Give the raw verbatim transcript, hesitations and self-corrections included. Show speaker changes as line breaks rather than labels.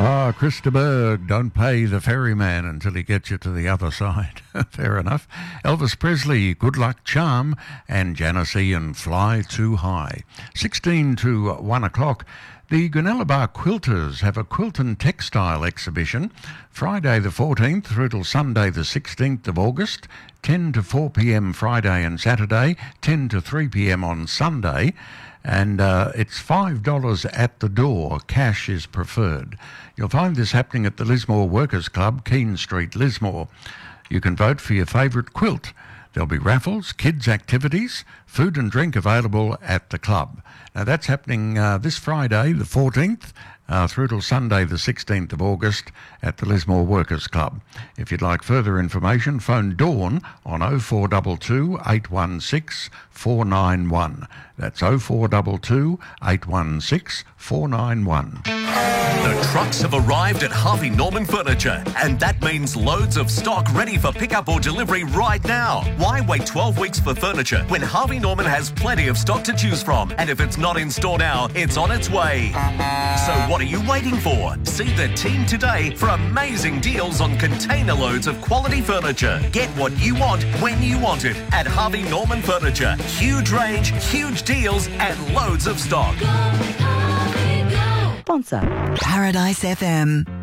Ah, Krista Berg, don't pay the ferryman until he gets you to the other side. Fair enough. Elvis Presley, Good Luck Charm, and Janice Ian, Fly Too High. sixteen to one o'clock. The Goonellabah Quilters have a quilt and textile exhibition Friday the fourteenth through till Sunday the sixteenth of August, ten to four p.m. Friday and Saturday, ten to three p.m. on Sunday, and uh, it's five dollars at the door. Cash is preferred. You'll find this happening at the Lismore Workers Club, Keene Street, Lismore. You can vote for your favourite quilt. There'll be raffles, kids' activities, food and drink available at the club. Now, that's happening uh, this Friday, the fourteenth, uh, through till Sunday, the sixteenth of August, at the Lismore Workers Club. If you'd like further information, phone Dawn on oh four two two, eight one six, four nine one. That's oh four two two, eight one six, four nine one.
The trucks have arrived at Harvey Norman Furniture, and that means loads of stock ready for pickup or delivery right now. Why wait twelve weeks for furniture when Harvey Norman has plenty of stock to choose from? And if it's not in store now, it's on its way. So what are you waiting for? See the team today for amazing deals on container loads of quality furniture. Get what you want when you want it at Harvey Norman Furniture. Huge range, huge deals, and loads of stock.
Sponsor Paradise F M.